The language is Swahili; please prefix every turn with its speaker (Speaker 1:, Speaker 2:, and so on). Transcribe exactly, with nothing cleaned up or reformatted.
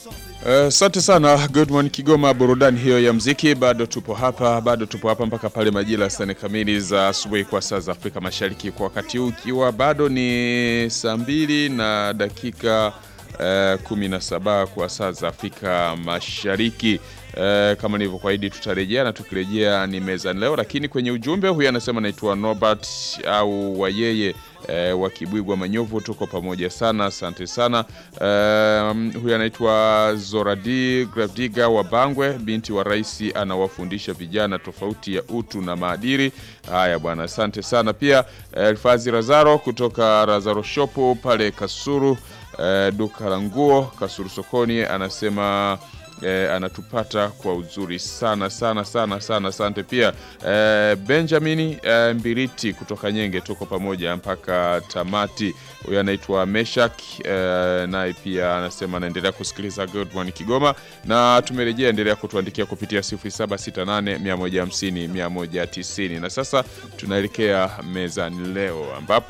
Speaker 1: Asante uh, sana. Good morning Kigoma, burudani hiyo ya muziki. Bado tupo hapa, bado tupo hapa mpaka pale majira saa nne kamili za asubuhi kwa saa za Afrika Mashariki, kwa wakati huu ikiwa bado ni saa mbili na dakika uh, kumi na saba kwa saa za Afrika Mashariki. Uh, kama nilivyokuahidi tutarejea, na tukirejea ni mezani leo, lakini kwenye ujumbe huyu anasema naitwa Norbert au wayeye uh, wa Kibwigwa Manyovu, tuko pamoja sana, asante sana. Uh, huyu anaitwa Zoradi Gravdiga wa Bangwe, binti wa rais, anawafundisha vijana tofauti ya utu na maadili. Haya bwana, asante sana. Pia Elfazi uh, Razaro kutoka Razaro Shopo pale Kasuru, uh, duka la nguo Kasuru sokoni, anasema E, anatupata kwa uzuri sana sana sana sana, asante. Pia e, Benjamin e, Mbiriti kutoka Nyenge, tuko pamoja mpaka tamati. Huyu anaitwa Meshak, e, naye pia anasema anaendelea kusikiliza Good Morning Kigoma, na tumerejea, endelea kutuandikia kupitia sifuri saba sita nane mia moja hamsini mia moja tisini. Na sasa tunaelekea mezani leo, ambapo